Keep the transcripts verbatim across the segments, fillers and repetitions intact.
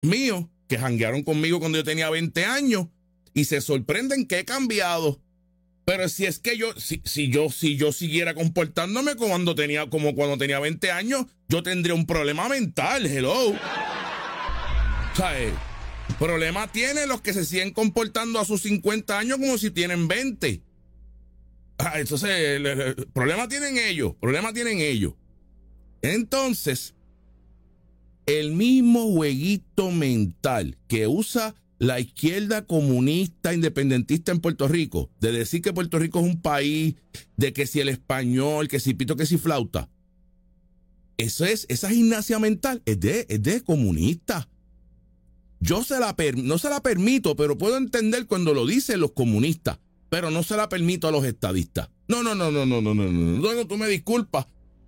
míos que janguearon conmigo cuando yo tenía veinte años y se sorprenden que he cambiado. Pero si es que yo, si, si yo, si yo siguiera comportándome como cuando tenía, como cuando tenía veinte años, yo tendría un problema mental, hello. ¿Sabes? Problema tienen los que se siguen comportando a sus cincuenta años como si tienen veinte. Ah, entonces, el, el, el problema tienen ellos, problema tienen ellos. Entonces, el mismo jueguito mental que usa la izquierda comunista independentista en Puerto Rico, de decir que Puerto Rico es un país, de que si el español, que si pito, que si flauta, eso es, esa gimnasia mental es de, es de comunista. Yo se la per, no se la permito, pero puedo entender cuando lo dicen los comunistas, pero no se la permito a los estadistas. No, no, no, no, no, no, no, no, no, no, tú me disculpas.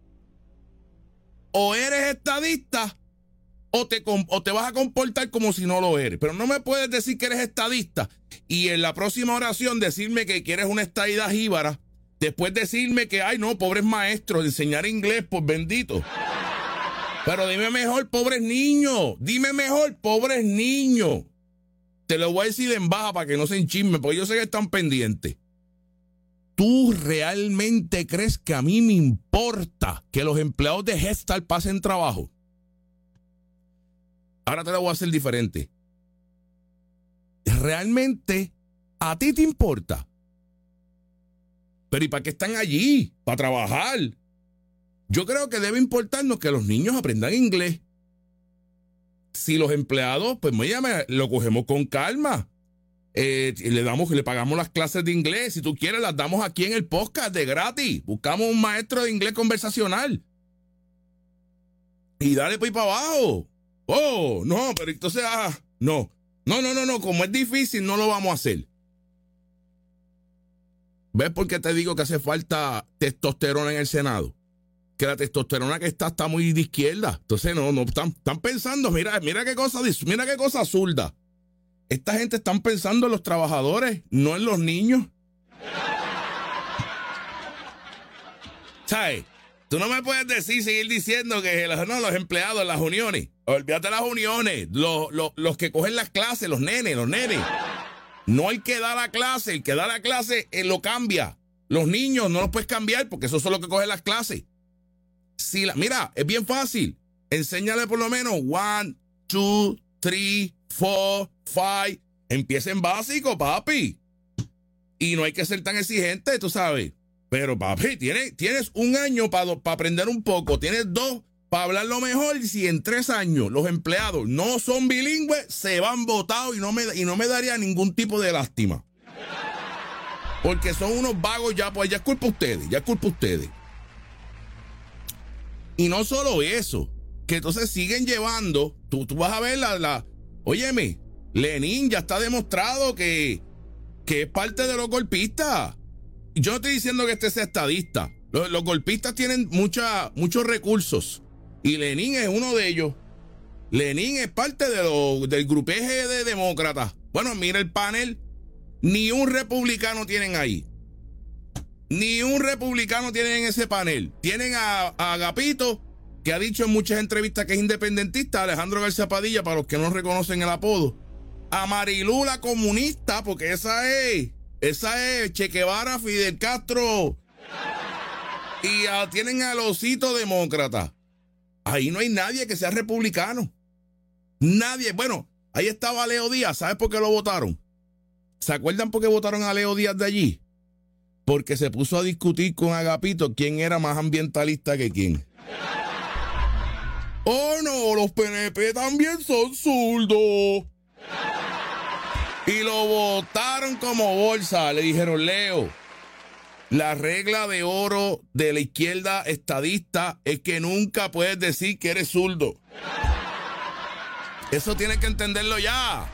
O eres estadista o te, o te vas a comportar como si no lo eres. Pero no me puedes decir que eres estadista y en la próxima oración decirme que quieres una estadidad jíbara, después decirme que, ay no, pobres maestros, enseñar inglés, pues bendito. Pero dime mejor, pobres niños, dime mejor, pobres niños. Te lo voy a decir en baja para que no se enchismen, porque yo sé que están pendientes. ¿Tú realmente crees que a mí me importa que los empleados de Head Start pasen trabajo? Ahora te lo voy a hacer diferente. ¿Realmente a ti te importa? Pero ¿y para qué están allí? Para trabajar. Yo creo que debe importarnos que los niños aprendan inglés. Si los empleados, pues mira, lo cogemos con calma. Eh, le damos, le pagamos las clases de inglés. Si tú quieres, las damos aquí en el podcast de gratis. Buscamos un maestro de inglés conversacional. Y dale pues para abajo. Oh, no, pero entonces, ah, no. No, no, no, no. Como es difícil, no lo vamos a hacer. ¿Ves por qué te digo que hace falta testosterona en el Senado? Que la testosterona que está está muy de izquierda. Entonces, no, no, están, están pensando, mira, mira qué cosa, mira qué cosa zurda. Esta gente están pensando en los trabajadores, no en los niños. ¿Sabes? Tú no me puedes decir, seguir diciendo que los, no, los empleados, las uniones. Olvídate de las uniones. Los, los, los que cogen las clases, los nenes, los nenes. No el que da la clase, el que da la clase, él lo cambia. Los niños no los puedes cambiar porque esos son los que cogen las clases. Si la, mira, es bien fácil. Enséñale por lo menos one, two, three, four, five. Empieza en básico, papi. Y no hay que ser tan exigente, tú sabes. Pero, papi, tienes, tienes un año para pa aprender un poco. Tienes dos para hablarlo mejor. Y si en tres años los empleados no son bilingües, se van votados y no me, y no me daría ningún tipo de lástima. Porque son unos vagos ya, pues ya es culpa de ustedes, ya es culpa de ustedes. Y no solo eso, que entonces siguen llevando, tú, tú vas a ver la, la, óyeme, Lenin ya está demostrado que, que es parte de los golpistas. Yo no estoy diciendo que este sea estadista. Los, los golpistas tienen mucha, muchos recursos y Lenin es uno de ellos. Lenin es parte de lo, del grupeje de demócratas. Bueno, mira el panel, ni un republicano tienen ahí. Ni un republicano tienen en ese panel. Tienen a, a Agapito, que ha dicho en muchas entrevistas que es independentista, Alejandro García Padilla, para los que no reconocen el apodo. A Marilú, la comunista, porque esa es, esa es Che Guevara, Fidel Castro. Y a, tienen al osito demócrata. Ahí no hay nadie que sea republicano. Nadie. Bueno, ahí estaba Leo Díaz. ¿Sabes por qué lo votaron? ¿Se acuerdan por qué votaron a Leo Díaz de allí? Porque se puso a discutir con Agapito quién era más ambientalista que quién. Oh no, los P N P también son zurdos. Y lo votaron como bolsa. Le dijeron, Leo, la regla de oro de la izquierda estadista es que nunca puedes decir que eres zurdo. Eso tienes que entenderlo ya.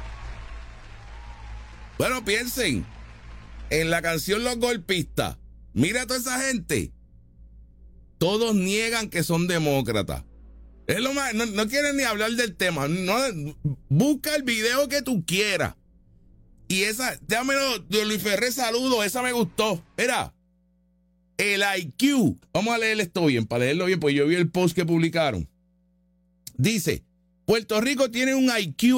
Bueno, piensen. En la canción Los Golpistas, mira a toda esa gente. Todos niegan que son demócratas. Es lo más, no, no quieren ni hablar del tema. No, busca el video que tú quieras. Y esa, déjamelo, de Luis Ferré, saludo, esa me gustó. Mira, el I Q. Vamos a leer esto bien, para leerlo bien, porque yo vi el post que publicaron. Dice, Puerto Rico tiene un I Q